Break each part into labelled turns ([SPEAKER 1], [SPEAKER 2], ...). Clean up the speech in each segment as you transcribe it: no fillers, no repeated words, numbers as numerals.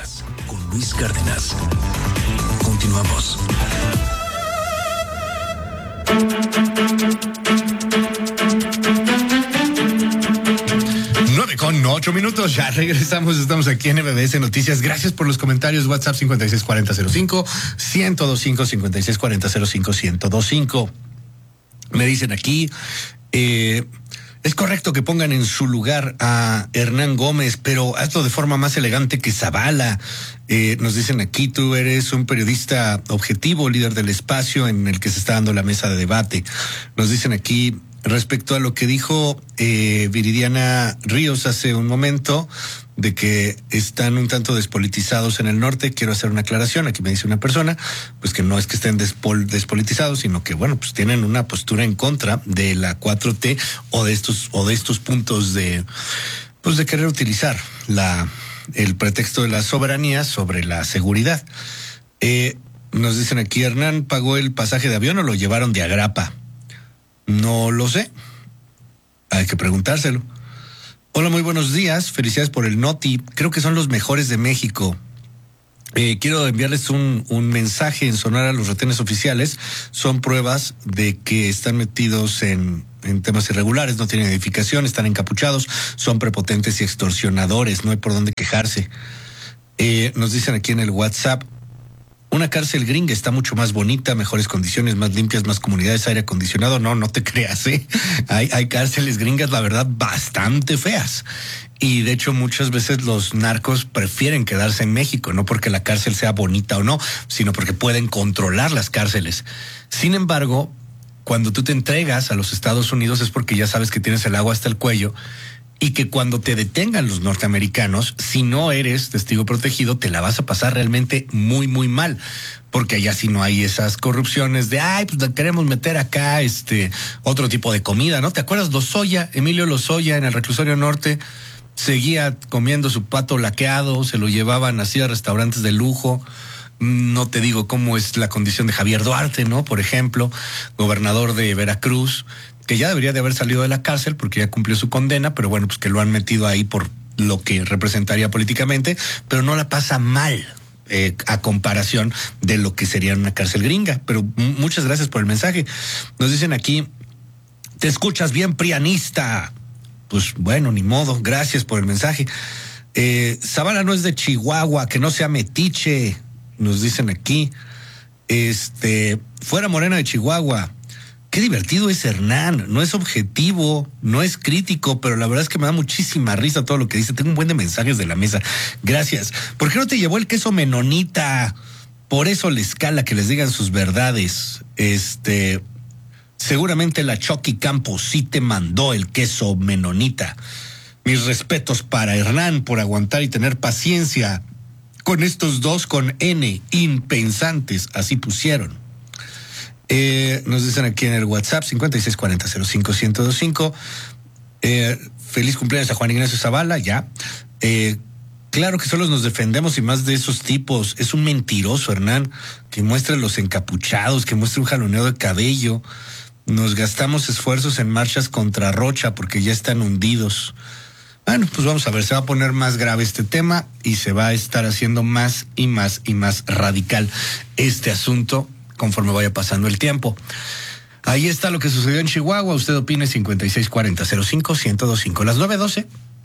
[SPEAKER 1] Noticias con Luis Cárdenas. Continuamos.
[SPEAKER 2] 9:08, ya regresamos, estamos aquí en MBS Noticias. Gracias por los comentarios. WhatsApp 564005 1025 564005 1025. Me dicen aquí, es correcto que pongan en su lugar a Hernán Gómez, pero hazlo de forma más elegante que Zavala. Nos dicen aquí, tú eres un periodista objetivo, líder del espacio en el que se está dando la mesa de debate. Nos dicen aquí, respecto a lo que dijo Viridiana Ríos hace un momento, de que están un tanto despolitizados en el norte, quiero hacer una aclaración. Aquí me dice una persona, pues que no es que estén despolitizados, sino que, bueno, pues tienen una postura en contra de la 4T o de estos puntos de querer utilizar el pretexto de la soberanía sobre la seguridad. Nos dicen aquí, Hernán pagó el pasaje de avión o lo llevaron de agrapa. No lo sé. Hay que preguntárselo. Hola, muy buenos días. Felicidades por el Noti. Creo que son los mejores de México. Quiero enviarles un mensaje en Sonora. Los retenes oficiales son pruebas de que están metidos en temas irregulares, no tienen edificación, están encapuchados, son prepotentes y extorsionadores. No hay por dónde quejarse. Nos dicen aquí en el WhatsApp, una cárcel gringa está mucho más bonita, mejores condiciones, más limpias, más comunidades, aire acondicionado. No te creas, ¿eh? Hay cárceles gringas, la verdad, bastante feas. Y de hecho muchas veces los narcos prefieren quedarse en México, no porque la cárcel sea bonita o no, sino porque pueden controlar las cárceles. Sin embargo, cuando tú te entregas a los Estados Unidos es porque ya sabes que tienes el agua hasta el cuello, y que cuando te detengan los norteamericanos, si no eres testigo protegido, te la vas a pasar realmente muy, muy mal. Porque allá sí no hay esas corrupciones de, pues queremos meter acá otro tipo de comida, ¿no? ¿Te acuerdas Lozoya, Emilio Lozoya en el reclusorio norte? Seguía comiendo su pato laqueado, se lo llevaban así a restaurantes de lujo. No te digo cómo es la condición de Javier Duarte, ¿no? Por ejemplo, gobernador de Veracruz, que ya debería de haber salido de la cárcel porque ya cumplió su condena, pero bueno, pues que lo han metido ahí por lo que representaría políticamente, pero no la pasa mal a comparación de lo que sería una cárcel gringa. Pero muchas gracias por el mensaje. Nos dicen aquí, te escuchas bien prianista. Pues bueno, ni modo, gracias por el mensaje. Zavala no es de Chihuahua, que no sea metiche, nos dicen aquí. Fuera Morena de Chihuahua. Qué divertido es Hernán, no es objetivo, no es crítico, pero la verdad es que me da muchísima risa todo lo que dice. Tengo un buen de mensajes de la mesa. Gracias. ¿Por qué no te llevó el queso menonita? Por eso les cala que les digan sus verdades. Seguramente la Chucky Campos sí te mandó el queso menonita. Mis respetos para Hernán por aguantar y tener paciencia con estos dos con N, impensantes, así pusieron. Nos dicen aquí en el WhatsApp 5640051025. Feliz cumpleaños a Juan Ignacio Zavala, ya. Claro que solo nos defendemos y más de esos tipos. Es un mentiroso, Hernán, que muestra los encapuchados, que muestra un jaloneo de cabello. Nos gastamos esfuerzos en marchas contra Rocha porque ya están hundidos. Bueno, pues vamos a ver, se va a poner más grave este tema y se va a estar haciendo más y más y más radical este asunto conforme vaya pasando el tiempo. Ahí está lo que sucedió en Chihuahua. Usted opine 5640051025. Las 9:12.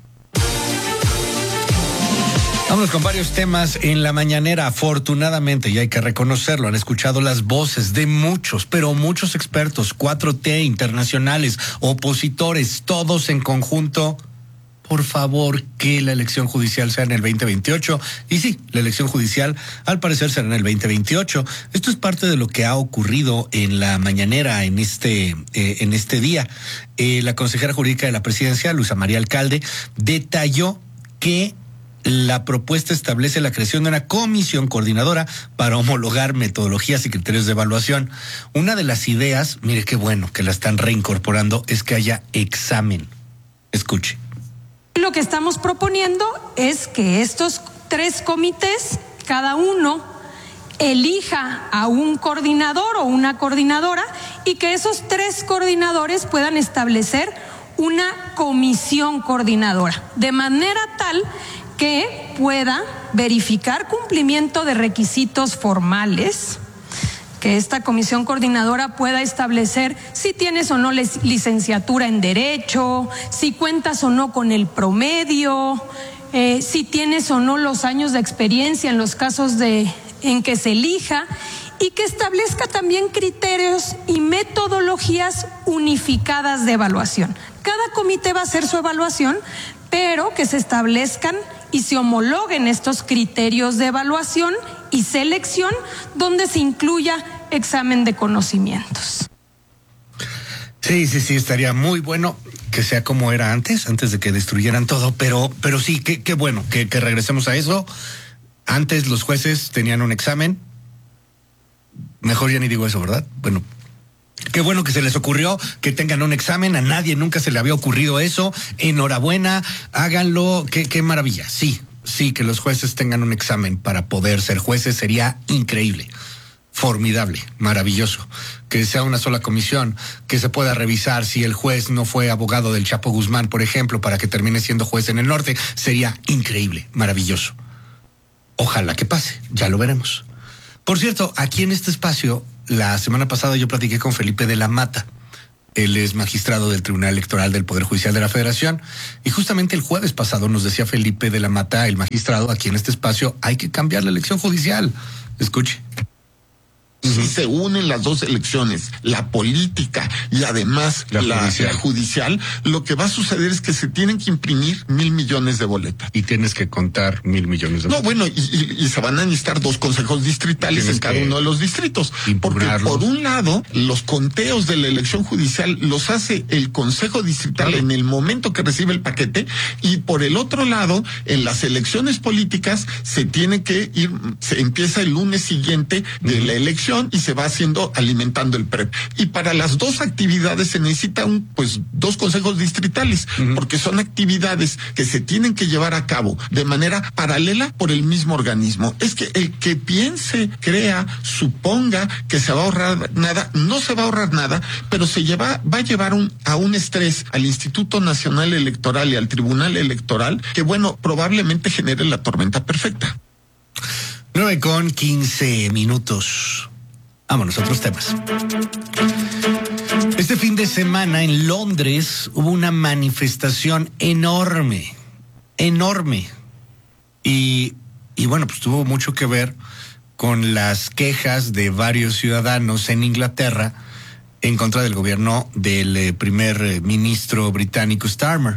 [SPEAKER 2] Vámonos con varios temas en la mañanera. Afortunadamente, y hay que reconocerlo, han escuchado las voces de muchos, pero muchos expertos, 4T, internacionales, opositores, todos en conjunto. Por favor, que la elección judicial sea en el 2028. Y sí, la elección judicial al parecer será en el 2028. Esto es parte de lo que ha ocurrido en la mañanera en este día. La consejera jurídica de la presidencia, Luisa María Alcalde, detalló que la propuesta establece la creación de una comisión coordinadora para homologar metodologías y criterios de evaluación. Una de las ideas, mire qué bueno que la están reincorporando, es que haya examen. Escuche.
[SPEAKER 3] Lo que estamos proponiendo es que estos 3 comités, cada uno elija a un coordinador o una coordinadora y que esos 3 coordinadores puedan establecer una comisión coordinadora, de manera tal que pueda verificar cumplimiento de requisitos formales, que esta comisión coordinadora pueda establecer si tienes o no licenciatura en Derecho, si cuentas o no con el promedio, si tienes o no los años de experiencia en los casos en que se elija, y que establezca también criterios y metodologías unificadas de evaluación. Cada comité va a hacer su evaluación, pero que se establezcan y se homologuen estos criterios de evaluación y selección, donde se incluya examen de conocimientos.
[SPEAKER 2] Sí, estaría muy bueno que sea como era antes de que destruyeran todo, pero sí, qué bueno que regresemos a eso. Antes los jueces tenían un examen, mejor ya ni digo eso, ¿verdad? Bueno, qué bueno que se les ocurrió que tengan un examen, a nadie nunca se le había ocurrido eso, enhorabuena, háganlo, qué maravilla, sí, que los jueces tengan un examen para poder ser jueces sería increíble. Formidable, maravilloso, que sea una sola comisión, que se pueda revisar si el juez no fue abogado del Chapo Guzmán, por ejemplo, para que termine siendo juez en el norte, sería increíble, maravilloso. Ojalá que pase, ya lo veremos. Por cierto, aquí en este espacio, la semana pasada yo platiqué con Felipe de la Mata. Él es magistrado del Tribunal Electoral del Poder Judicial de la Federación, y justamente el jueves pasado nos decía Felipe de la Mata, el magistrado, aquí en este espacio, hay que cambiar la elección judicial. Escuche.
[SPEAKER 4] Si se unen las dos elecciones, la política y además la judicial, lo que va a suceder es que se tienen que imprimir 1,000 millones de boletas.
[SPEAKER 2] Y tienes que contar 1,000 millones de boletas.
[SPEAKER 4] No, bueno, y se van a necesitar 2 consejos distritales en cada uno de los distritos. Porque por un lado, los conteos de la elección judicial los hace el consejo distrital en el momento que recibe el paquete, y por el otro lado, en las elecciones políticas se tiene que ir, se empieza el lunes siguiente de la elección y se va alimentando el PREP. Y para las dos actividades se necesitan 2 consejos distritales, porque son actividades que se tienen que llevar a cabo de manera paralela por el mismo organismo. Es que el que piense, crea, suponga que se va a ahorrar nada, no se va a ahorrar nada, pero va a llevar a un estrés al Instituto Nacional Electoral y al Tribunal Electoral que, probablemente genere la tormenta perfecta.
[SPEAKER 2] 9:15. Vámonos a otros temas. Este fin de semana en Londres hubo una manifestación enorme. Y pues tuvo mucho que ver con las quejas de varios ciudadanos en Inglaterra en contra del gobierno del primer ministro británico Starmer.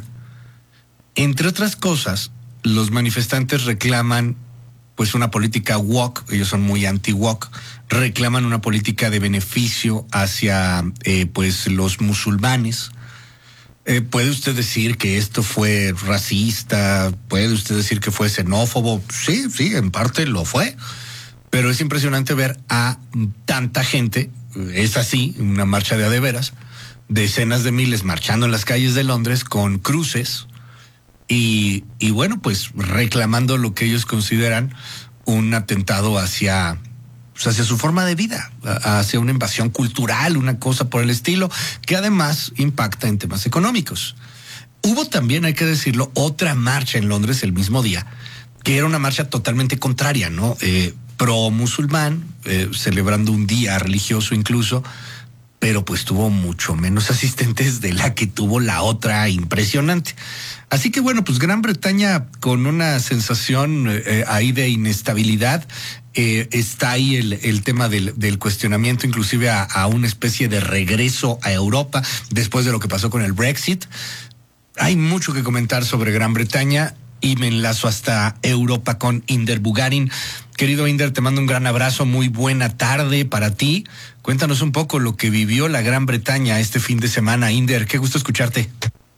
[SPEAKER 2] Entre otras cosas, los manifestantes reclaman una política woke, ellos son muy anti-woke, reclaman una política de beneficio hacia los musulmanes. ¿Puede usted decir que esto fue racista? ¿Puede usted decir que fue xenófobo? Sí, en parte lo fue, pero es impresionante ver a tanta gente, es así, una marcha de a de veras, decenas de miles marchando en las calles de Londres con cruces, y reclamando lo que ellos consideran un atentado hacia su forma de vida, hacia una invasión cultural, una cosa por el estilo, que además impacta en temas económicos. Hubo también, hay que decirlo, otra marcha en Londres el mismo día, que era una marcha totalmente contraria, ¿no? Pro musulmán, celebrando un día religioso incluso, pero tuvo mucho menos asistentes de la que tuvo la otra impresionante. Así que Gran Bretaña con una sensación ahí de inestabilidad, está ahí el tema del cuestionamiento, inclusive a una especie de regreso a Europa después de lo que pasó con el Brexit. Hay mucho que comentar sobre Gran Bretaña y me enlazo hasta Europa con Inder Bugarin. Querido Inder, te mando un gran abrazo, muy buena tarde para ti. Cuéntanos un poco lo que vivió la Gran Bretaña este fin de semana. Inder, qué gusto escucharte.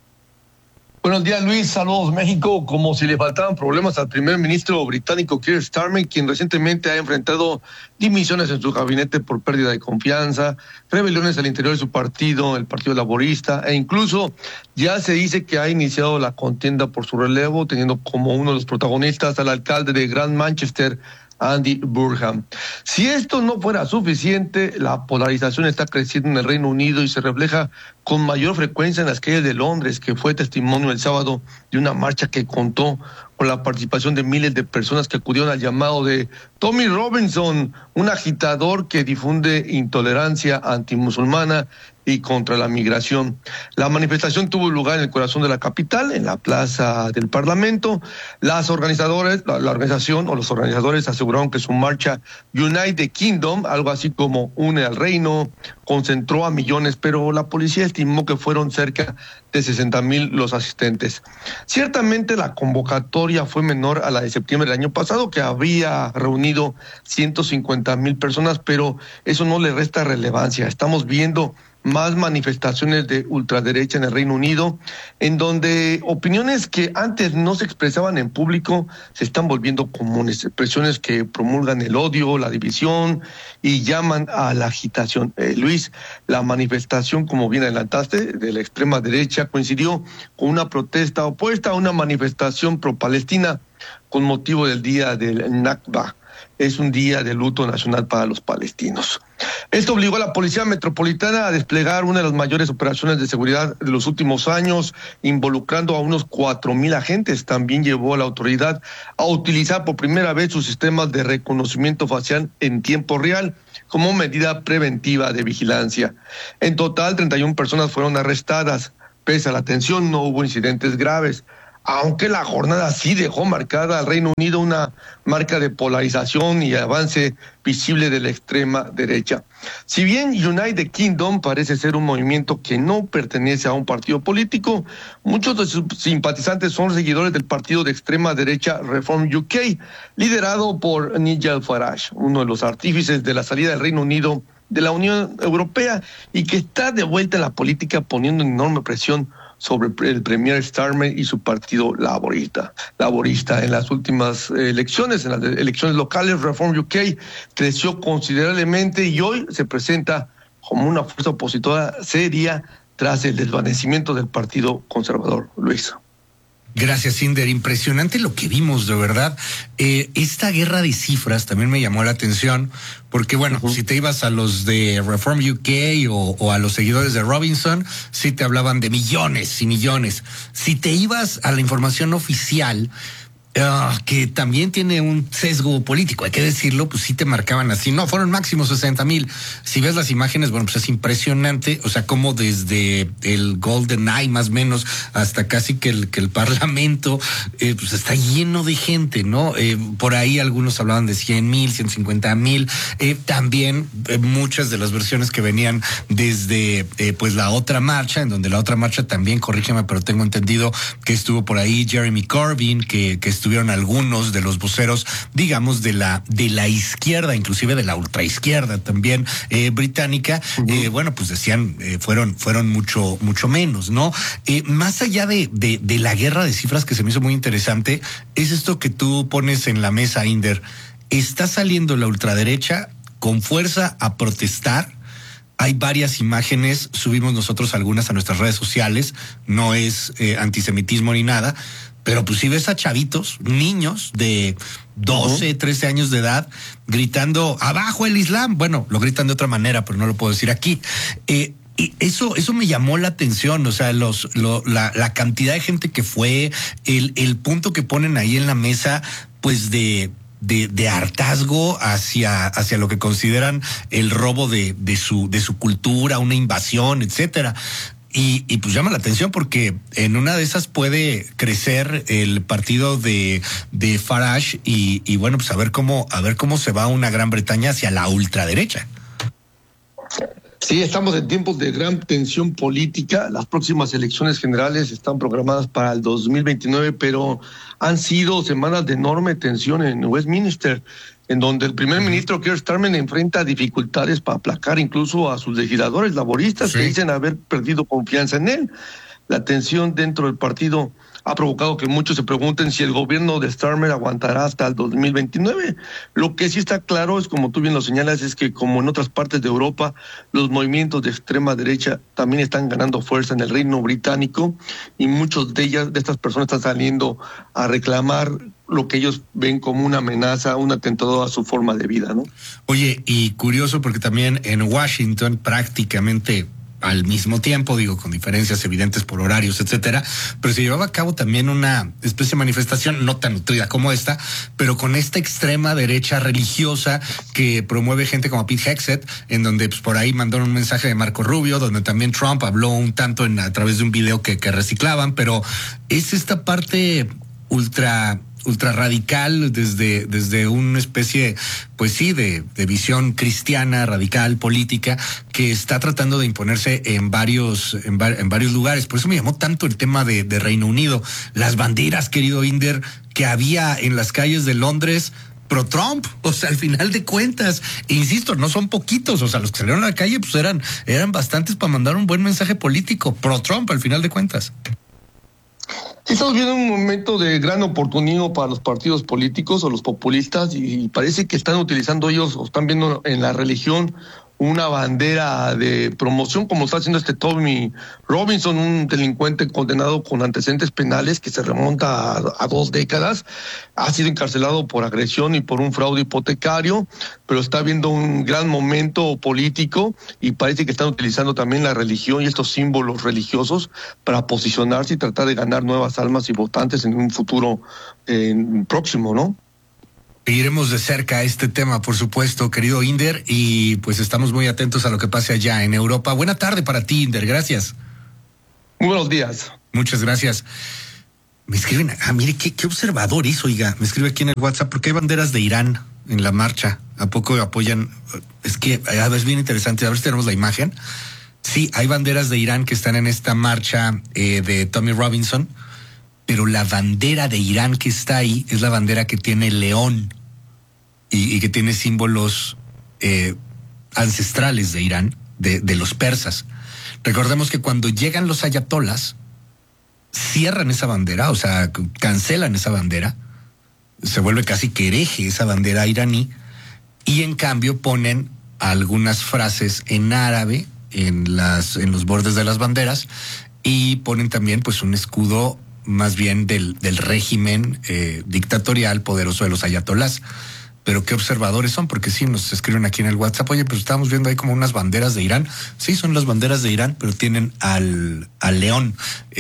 [SPEAKER 5] Buenos días, Luis. Saludos, México. Como si le faltaban problemas al primer ministro británico Keir Starmer, quien recientemente ha enfrentado dimisiones en su gabinete por pérdida de confianza, rebeliones al interior de su partido, el Partido Laborista, e incluso ya se dice que ha iniciado la contienda por su relevo, teniendo como uno de los protagonistas al alcalde de Grand Manchester, Andy Burnham. Si esto no fuera suficiente, la polarización está creciendo en el Reino Unido y se refleja con mayor frecuencia en las calles de Londres, que fue testimonio el sábado de una marcha que contó con la participación de miles de personas que acudieron al llamado de Tommy Robinson, un agitador que difunde intolerancia antimusulmana y contra la migración. La manifestación tuvo lugar en el corazón de la capital, en la plaza del Parlamento. Los organizadores aseguraron que su marcha Unite the Kingdom, algo así como Une al Reino, concentró a millones, pero la policía estimó que fueron cerca de 60,000 los asistentes. Ciertamente la convocatoria fue menor a la de septiembre del año pasado, que había reunido 150,000 personas, pero eso no le resta relevancia. Estamos viendo más manifestaciones de ultraderecha en el Reino Unido, en donde opiniones que antes no se expresaban en público se están volviendo comunes, expresiones que promulgan el odio, la división y llaman a la agitación. Luis, la manifestación, como bien adelantaste, de la extrema derecha coincidió con una protesta opuesta a una manifestación pro-palestina con motivo del día del Nakba. Es un día de luto nacional para los palestinos. Esto obligó a la Policía Metropolitana a desplegar una de las mayores operaciones de seguridad de los últimos años, involucrando a unos 4,000 agentes. También llevó a la autoridad a utilizar por primera vez sus sistemas de reconocimiento facial en tiempo real como medida preventiva de vigilancia. En total, 31 personas fueron arrestadas. Pese a la tensión, no hubo incidentes graves, aunque la jornada sí dejó marcada al Reino Unido una marca de polarización y avance visible de la extrema derecha. Si bien Unite the Kingdom parece ser un movimiento que no pertenece a un partido político, muchos de sus simpatizantes son seguidores del partido de extrema derecha Reform UK, liderado por Nigel Farage, uno de los artífices de la salida del Reino Unido de la Unión Europea y que está de vuelta en la política poniendo enorme presión sobre el premier Starmer y su partido laborista. En las últimas elecciones, en las elecciones locales, Reform UK creció considerablemente y hoy se presenta como una fuerza opositora seria tras el desvanecimiento del Partido Conservador. Luis.
[SPEAKER 2] Gracias, Inder. Impresionante lo que vimos, de verdad. Esta guerra de cifras también me llamó la atención, porque bueno, si te ibas a los de Reform UK o a los seguidores de Robinson, sí te hablaban de millones y millones. Si te ibas a la información oficial, que también tiene un sesgo político, hay que decirlo, pues sí te marcaban así, no, fueron máximo 60,000. Si ves las imágenes, bueno, pues es impresionante, o sea, como desde el Golden Eye más o menos hasta casi que el Parlamento, pues está lleno de gente, ¿no? Por ahí algunos hablaban de 100,000, 150,000, también muchas de las versiones que venían desde pues la otra marcha, en donde la otra marcha también, corrígeme, pero tengo entendido que estuvo por ahí Jeremy Corbyn, que estuvieron algunos de los voceros, digamos, de la izquierda, inclusive de la ultraizquierda también británica. Bueno, pues decían, fueron mucho menos, ¿no? Más allá de la guerra de cifras, que se me hizo muy interesante, es esto que tú pones en la mesa, Inder. Está saliendo la ultraderecha con fuerza a protestar. Hay varias imágenes, subimos nosotros algunas a nuestras redes sociales, no es antisemitismo ni nada, pero pues si ves a chavitos, niños de 12, 13 años de edad, gritando abajo el Islam. Bueno, lo gritan de otra manera, pero no lo puedo decir aquí. Y eso me llamó la atención, o sea, la cantidad de gente que fue, el punto que ponen ahí en la mesa, pues de hartazgo hacia lo que consideran el robo de su cultura, una invasión, etcétera. Y pues llama la atención porque en una de esas puede crecer el partido de Farage y bueno, pues a ver cómo se va una Gran Bretaña hacia la ultraderecha.
[SPEAKER 5] Sí, estamos en tiempos de gran tensión política. Las próximas elecciones generales están programadas para el 2029, pero han sido semanas de enorme tensión en Westminster, en donde el primer ministro Keir Starmer enfrenta dificultades para aplacar incluso a sus legisladores laboristas que dicen haber perdido confianza en él. La tensión dentro del partido ha provocado que muchos se pregunten si el gobierno de Starmer aguantará hasta el 2029. Lo que sí está claro es, como tú bien lo señalas, es que como en otras partes de Europa, los movimientos de extrema derecha también están ganando fuerza en el Reino Británico y muchos de estas personas están saliendo a reclamar lo que ellos ven como una amenaza, un atentado a su forma de vida, ¿no?
[SPEAKER 2] Oye, y curioso porque también en Washington prácticamente al mismo tiempo, digo, con diferencias evidentes por horarios, etcétera, pero se llevaba a cabo también una especie de manifestación no tan nutrida como esta, pero con esta extrema derecha religiosa que promueve gente como Pete Hegseth, en donde pues, por ahí mandaron un mensaje de Marco Rubio, donde también Trump habló un tanto a través de un video que reciclaban, pero es esta parte ultra radical desde una especie, pues sí, de visión cristiana, radical, política, que está tratando de imponerse en varios lugares. Por eso me llamó tanto el tema de Reino Unido. Las banderas, querido Inder, que había en las calles de Londres pro Trump, o sea, al final de cuentas, insisto, no son poquitos, o sea, los que salieron a la calle pues eran bastantes para mandar un buen mensaje político, pro Trump al final de cuentas.
[SPEAKER 5] Estamos viendo un momento de gran oportunismo para los partidos políticos o los populistas y parece que están utilizando ellos o están viendo en la religión una bandera de promoción, como está haciendo Tommy Robinson, un delincuente condenado con antecedentes penales que se remonta a 2 décadas. Ha sido encarcelado por agresión y por un fraude hipotecario, pero está viendo un gran momento político y parece que están utilizando también la religión y estos símbolos religiosos para posicionarse y tratar de ganar nuevas almas y votantes en un futuro próximo, ¿no?
[SPEAKER 2] Seguiremos de cerca este tema, por supuesto, querido Inder, y pues estamos muy atentos a lo que pase allá en Europa. Buena tarde para ti, Inder, gracias.
[SPEAKER 5] Muy buenos días.
[SPEAKER 2] Muchas gracias. Me escriben, mire, qué observador hizo, oiga, me escribe aquí en el WhatsApp, porque hay banderas de Irán en la marcha. ¿A poco apoyan? Es que es bien interesante, a ver si tenemos la imagen. Sí, hay banderas de Irán que están en esta marcha de Tommy Robinson, pero la bandera de Irán que está ahí es la bandera que tiene el león y que tiene símbolos ancestrales de Irán, de los persas. Recordemos que cuando llegan los ayatolas, cierran esa bandera, o sea, cancelan esa bandera, se vuelve casi que hereje esa bandera iraní, y en cambio ponen algunas frases en árabe en los bordes de las banderas, y ponen también pues un escudo más bien del régimen dictatorial poderoso de los ayatolás. Pero qué observadores son, porque sí, nos escriben aquí en el WhatsApp, oye, pues estábamos viendo ahí como unas banderas de Irán. Sí, son las banderas de Irán, pero tienen al león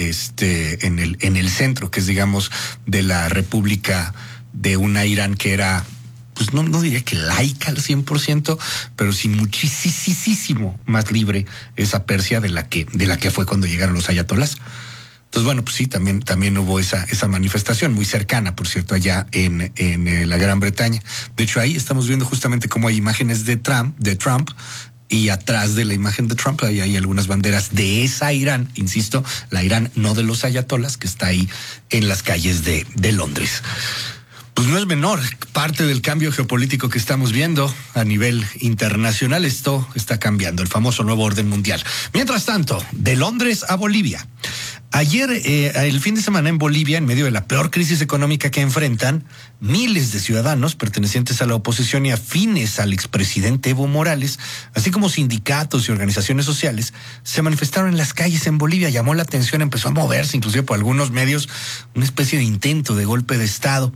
[SPEAKER 2] en el centro, que es, digamos, de la república de una Irán que era, pues no diría que laica al 100%, pero sí muchísimo más libre esa Persia de la que fue cuando llegaron los ayatolás. Entonces, bueno, pues sí, también hubo esa manifestación muy cercana, por cierto, allá en la Gran Bretaña. De hecho, ahí estamos viendo justamente cómo hay imágenes de Trump, y atrás de la imagen de Trump hay algunas banderas de esa Irán, insisto, la Irán no de los ayatolas, que está ahí en las calles de Londres. Pues no es menor parte del cambio geopolítico que estamos viendo a nivel internacional. Esto está cambiando, el famoso nuevo orden mundial. Mientras tanto, de Londres a Bolivia. Ayer, el fin de semana en Bolivia, en medio de la peor crisis económica que enfrentan, miles de ciudadanos pertenecientes a la oposición y afines al expresidente Evo Morales, así como sindicatos y organizaciones sociales, se manifestaron en las calles en Bolivia. Llamó la atención, empezó a moverse, inclusive por algunos medios, una especie de intento de golpe de Estado.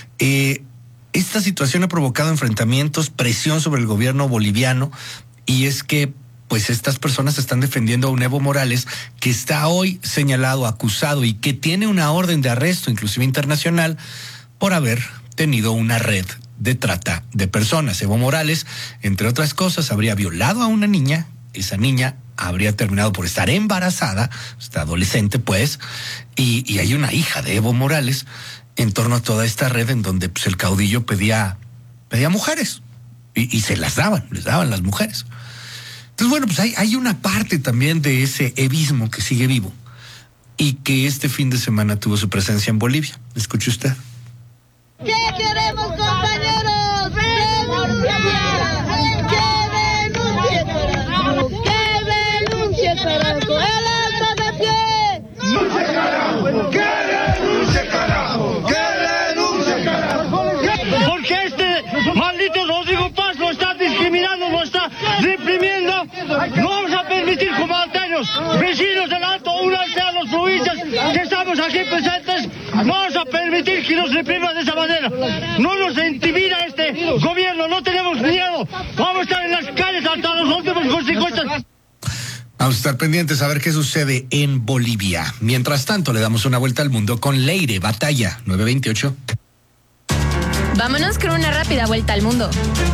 [SPEAKER 2] Esta situación ha provocado enfrentamientos, presión sobre el gobierno boliviano, y es que pues estas personas están defendiendo a un Evo Morales que está hoy señalado, acusado y que tiene una orden de arresto, inclusive internacional, por haber tenido una red de trata de personas. Evo Morales, entre otras cosas, habría violado a una niña. Esa niña habría terminado por estar embarazada, está adolescente pues, y hay una hija de Evo Morales en torno a toda esta red en donde pues, el caudillo pedía mujeres y se les daban las mujeres. Entonces, bueno, pues hay una parte también de ese evismo que sigue vivo y que este fin de semana tuvo su presencia en Bolivia. Escuche usted.
[SPEAKER 6] ¿Qué queremos, compañeros? ¡Que denuncie, carajo! ¡El alto de pie! ¡Denuncie, carajo! ¡Que denuncie, carajo! ¡Que denuncie, carajo!
[SPEAKER 7] Porque este maldito Rodrigo Paz lo está discriminando, lo está reprimiendo. No vamos a permitir, comandantes, vecinos del Alto, únanse a los provincias que estamos aquí presentes. No vamos a permitir que nos repriman de esa manera. No nos intimida este gobierno, no tenemos miedo. Vamos a estar en las calles hasta los últimos consecuencias.
[SPEAKER 2] Vamos a estar pendientes a ver qué sucede en Bolivia. Mientras tanto, le damos una vuelta al mundo con Leire Batalla, 928.
[SPEAKER 8] Vámonos con una rápida vuelta al mundo.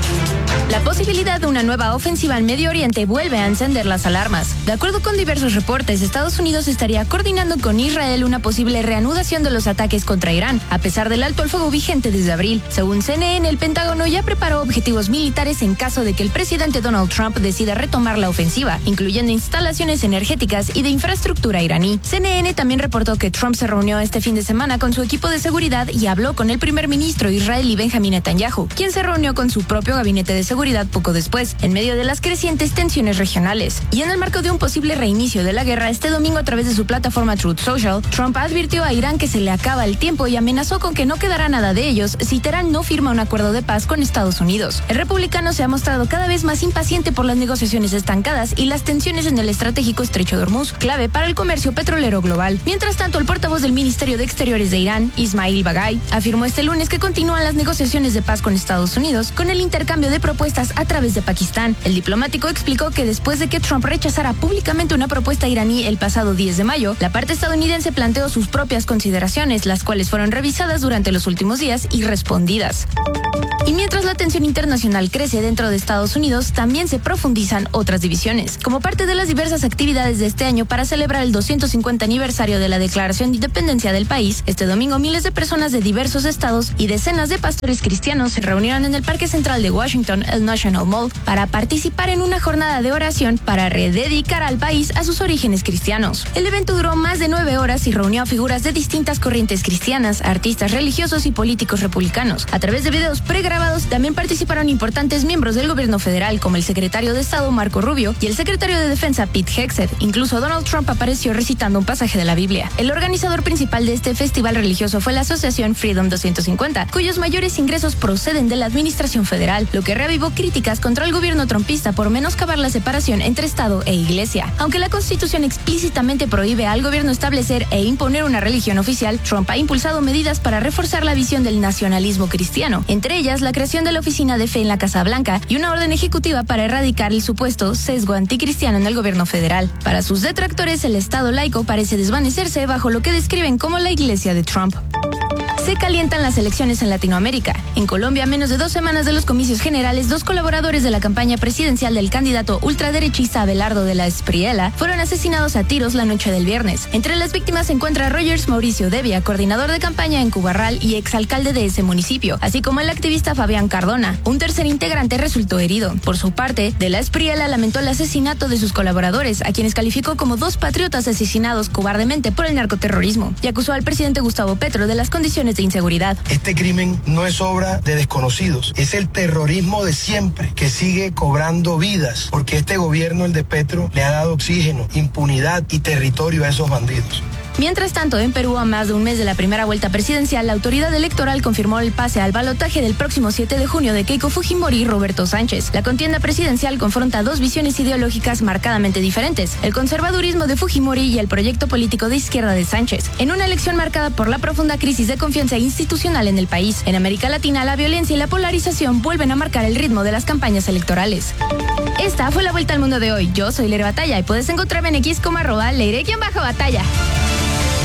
[SPEAKER 8] La posibilidad de una nueva ofensiva en Medio Oriente vuelve a encender las alarmas. De acuerdo con diversos reportes, Estados Unidos estaría coordinando con Israel una posible reanudación de los ataques contra Irán, a pesar del alto al fuego vigente desde abril. Según CNN, el Pentágono ya preparó objetivos militares en caso de que el presidente Donald Trump decida retomar la ofensiva, incluyendo instalaciones energéticas y de infraestructura iraní. CNN también reportó que Trump se reunió este fin de semana con su equipo de seguridad y habló con el primer ministro israelí Benjamin Netanyahu, quien se reunió con su propio gabinete de seguridad poco después, en medio de las crecientes tensiones regionales. Y en el marco de un posible reinicio de la guerra, este domingo a través de su plataforma Truth Social, Trump advirtió a Irán que se le acaba el tiempo y amenazó con que no quedará nada de ellos si Teherán no firma un acuerdo de paz con Estados Unidos. El republicano se ha mostrado cada vez más impaciente por las negociaciones estancadas y las tensiones en el estratégico estrecho de Hormuz, clave para el comercio petrolero global. Mientras tanto, el portavoz del Ministerio de Exteriores de Irán, Ismail Baghai, afirmó este lunes que continúan las negociaciones de paz con Estados Unidos con el intercambio de propuestas a través de Pakistán. El diplomático explicó que después de que Trump rechazara públicamente una propuesta iraní el pasado 10 de mayo, la parte estadounidense planteó sus propias consideraciones, las cuales fueron revisadas durante los últimos días y respondidas. Y mientras la tensión internacional crece dentro de Estados Unidos, también se profundizan otras divisiones. Como parte de las diversas actividades de este año para celebrar el 250 aniversario de la Declaración de Independencia del país, este domingo miles de personas de diversos estados y decenas de pastores cristianos se reunieron en el Parque Central de Washington, el National Mall, para participar en una jornada de oración para rededicar al país a sus orígenes cristianos. El evento duró más de 9 horas y reunió a figuras de distintas corrientes cristianas, artistas religiosos y políticos republicanos. A través de videos pregrabados también participaron importantes miembros del gobierno federal, como el secretario de Estado Marco Rubio y el secretario de Defensa Pete Hegseth. Incluso Donald Trump apareció recitando un pasaje de la Biblia. El organizador principal de este festival religioso fue la asociación Freedom 250, cuyos mayores ingresos proceden de la administración federal, lo que reavivó críticas contra el gobierno trumpista por menoscabar la separación entre Estado e Iglesia. Aunque la Constitución explícitamente prohíbe al gobierno establecer e imponer una religión oficial, Trump ha impulsado medidas para reforzar la visión del nacionalismo cristiano, entre ellas la creación de la Oficina de Fe en la Casa Blanca y una orden ejecutiva para erradicar el supuesto sesgo anticristiano en el gobierno federal. Para sus detractores, el Estado laico parece desvanecerse bajo lo que describen como la Iglesia de Trump. Se calientan las elecciones en Latinoamérica. En Colombia, a menos de 2 semanas de los comicios generales, 2 colaboradores de la campaña presidencial del candidato ultraderechista Abelardo de la Espriella fueron asesinados a tiros la noche del viernes. Entre las víctimas se encuentra Rogers Mauricio Devia, coordinador de campaña en Cubarral y exalcalde de ese municipio, así como el activista Fabián Cardona. Un tercer integrante resultó herido. Por su parte, de la Espriella lamentó el asesinato de sus colaboradores, a quienes calificó como 2 patriotas asesinados cobardemente por el narcoterrorismo, y acusó al presidente Gustavo Petro de las condiciones de inseguridad.
[SPEAKER 9] Este crimen no es obra de desconocidos, es el terrorismo de siempre que sigue cobrando vidas, porque este gobierno, el de Petro, le ha dado oxígeno, impunidad y territorio a esos bandidos.
[SPEAKER 8] Mientras tanto, en Perú, a más de un mes de la primera vuelta presidencial, la autoridad electoral confirmó el pase al balotaje del próximo 7 de junio de Keiko Fujimori y Roberto Sánchez. La contienda presidencial confronta 2 visiones ideológicas marcadamente diferentes: el conservadurismo de Fujimori y el proyecto político de izquierda de Sánchez, en una elección marcada por la profunda crisis de confianza institucional en el país. En América Latina, la violencia y la polarización vuelven a marcar el ritmo de las campañas electorales. Esta fue la vuelta al mundo de hoy. Yo soy Leire Batalla y puedes encontrarme en X como @Leire_Batalla.